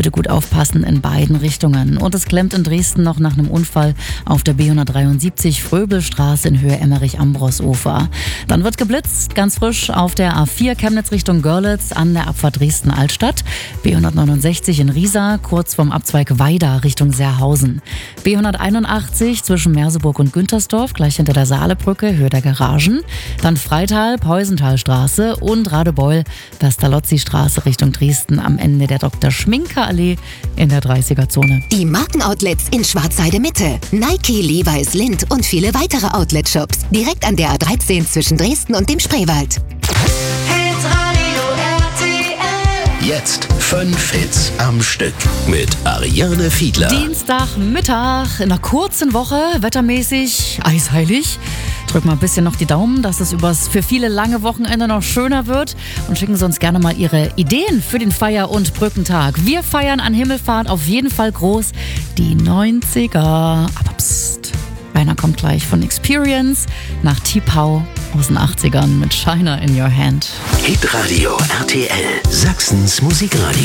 Bitte gut aufpassen in beiden Richtungen. Und es klemmt in Dresden noch nach einem Unfall auf der B173 Fröbelstraße in Höhe Emmerich-Ambros-Ufer. Dann wird geblitzt, ganz frisch auf der A4 Chemnitz Richtung Görlitz an der Abfahrt Dresden-Altstadt. B169 in Riesa, kurz vom Abzweig Weida Richtung Serhausen. B181 zwischen Merseburg und Güntersdorf, gleich hinter der Saalebrücke, Höhe der Garagen. Dann Freital, Peusenthalstraße und Radebeul, Pestalozzi-Straße Richtung Dresden am Ende der Dr. Schminke-Allee in der 30er-Zone. Die Markenoutlets in Schwarzheide Mitte. Nike, Levi's, Lindt und viele weitere Outlet-Shops. Direkt an der A13 zwischen Dresden und dem Spreewald. Hitradio RTL. Jetzt 5 Hits am Stück mit Ariane Fiedler. Dienstagmittag in einer kurzen Woche, wettermäßig eisheilig. Drück mal ein bisschen noch die Daumen, dass es für viele lange Wochenende noch schöner wird. Und schicken Sie uns gerne mal Ihre Ideen für den Feier- und Brückentag. Wir feiern an Himmelfahrt auf jeden Fall groß die 90er. Aber psst, einer kommt gleich von Experience nach T-Pow aus den 80ern mit Shiner in Your Hand. Hitradio RTL, Sachsens Musikradio.